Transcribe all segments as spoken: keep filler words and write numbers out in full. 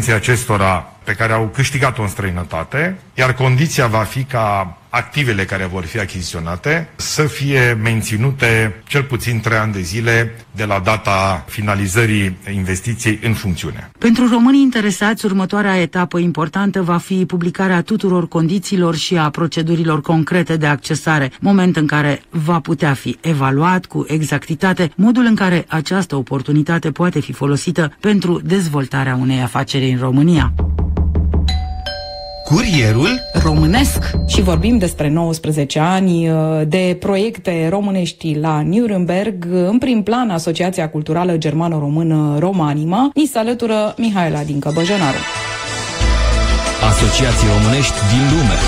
prezenței acestora pe care au câștigat-o în străinătate, iar condiția va fi ca activele care vor fi achiziționate să fie menținute cel puțin trei ani de zile de la data finalizării investiției în funcțiune. Pentru românii interesați, următoarea etapă importantă va fi publicarea tuturor condițiilor și a procedurilor concrete de accesare, moment în care va putea fi evaluat cu exactitate modul în care această oportunitate poate fi folosită pentru dezvoltarea unei afaceri în România. Curierul românesc. Și vorbim despre nouăsprezece ani de proiecte românești la Nuremberg. În prim plan, Asociația Culturală Germano-Română Romanima. Ni se alătură Mihaela din Căbăjănaru. Asociații românești din lume.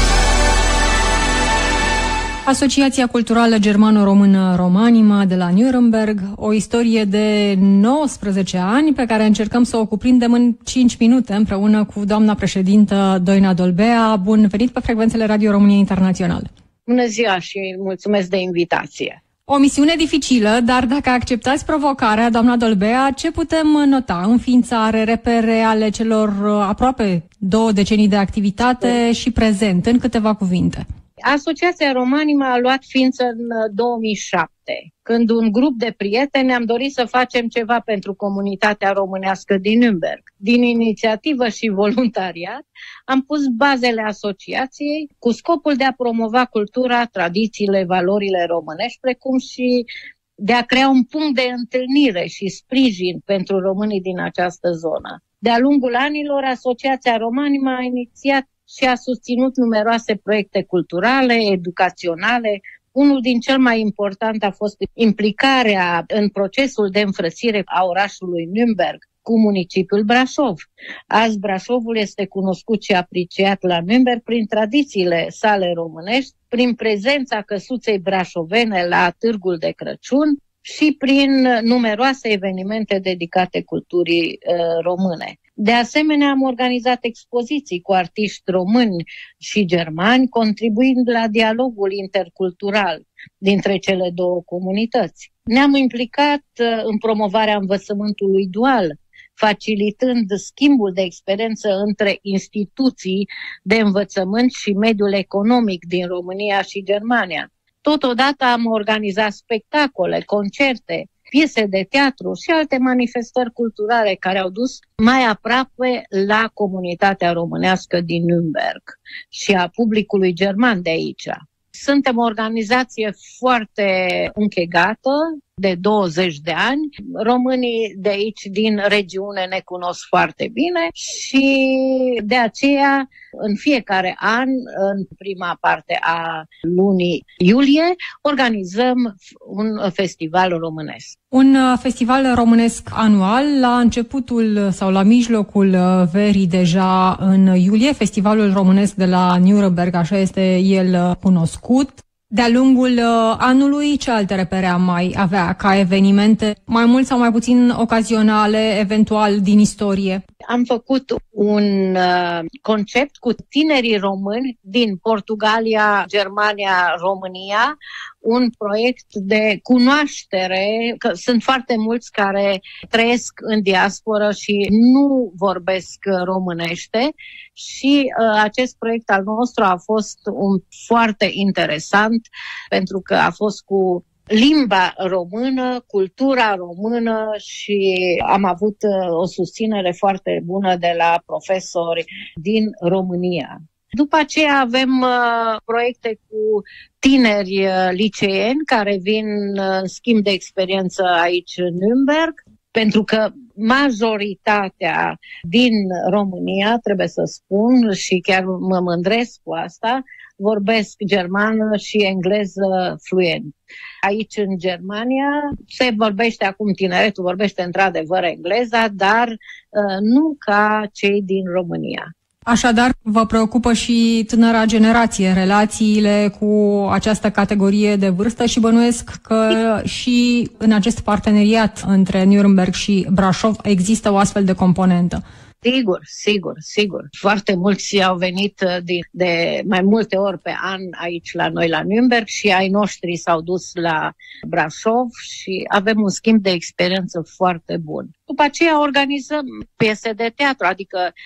Asociația Culturală Germano-Română Romanima de la Nuremberg, o istorie de nouăsprezece ani pe care încercăm să o cuprindem în cinci minute împreună cu doamna președintă Doina Dolbea. Bun venit pe frecvențele Radio România Internațional. Bună ziua și mulțumesc de invitație. O misiune dificilă, dar dacă acceptați provocarea, doamna Dolbea, ce putem nota? Înființare, repere ale celor aproape două decenii de activitate și prezent, în câteva cuvinte. Asociația Romanima a luat ființă în două mii șapte, când un grup de prieteni am dorit să facem ceva pentru comunitatea românească din Nürnberg. Din inițiativă și voluntariat am pus bazele asociației cu scopul de a promova cultura, tradițiile, valorile românești, precum și de a crea un punct de întâlnire și sprijin pentru românii din această zonă. De-a lungul anilor, Asociația Romanima a inițiat și a susținut numeroase proiecte culturale, educaționale. Unul din cel mai important a fost implicarea în procesul de înfrățire a orașului Nürnberg cu municipiul Brașov. Azi Brașovul este cunoscut și apreciat la Nürnberg prin tradițiile sale românești, prin prezența căsuței brașovene la Târgul de Crăciun și prin numeroase evenimente dedicate culturii uh, române. De asemenea, am organizat expoziții cu artiști români și germani, contribuind la dialogul intercultural dintre cele două comunități. Ne-am implicat în promovarea învățământului dual, facilitând schimbul de experiență între instituții de învățământ și mediul economic din România și Germania. Totodată am organizat spectacole, concerte, piese de teatru și alte manifestări culturale care au dus mai aproape la comunitatea românească din Nürnberg și a publicului german de aici. Suntem o organizație foarte închegată, de douăzeci de ani. Românii de aici, din regiune, ne cunosc foarte bine și de aceea, în fiecare an, în prima parte a lunii iulie, organizăm un festival românesc. Un festival românesc anual, la începutul sau la mijlocul verii deja în iulie, Festivalul Românesc de la Nuremberg, așa este el cunoscut. De-a lungul uh, anului, ce alte repere am mai avea ca evenimente, mai mult sau mai puțin ocazionale, eventual din istorie? Am făcut un uh, concept cu tinerii români din Portugalia, Germania, România, un proiect de cunoaștere, că sunt foarte mulți care trăiesc în diasporă și nu vorbesc românește și uh, acest proiect al nostru a fost un foarte interesant pentru că a fost cu limba română, cultura română și am avut uh, o susținere foarte bună de la profesori din România. După aceea avem uh, proiecte cu tineri uh, liceeni care vin uh, în schimb de experiență aici în Nürnberg, pentru că majoritatea din România, trebuie să spun, și chiar mă mândresc cu asta, vorbesc germană și engleză fluent. Aici, în Germania, se vorbește acum, tineretul vorbește într-adevăr engleza, dar uh, nu ca cei din România. Așadar, vă preocupă și tânăra generație, relațiile cu această categorie de vârstă și bănuiesc că și în acest parteneriat între Nuremberg și Brașov există o astfel de componentă. Sigur, sigur, sigur. Foarte mulți au venit de, de mai multe ori pe an aici la noi la Nürnberg și ai noștri s-au dus la Brașov și avem un schimb de experiență foarte bun. După aceea organizăm piese de teatru, adică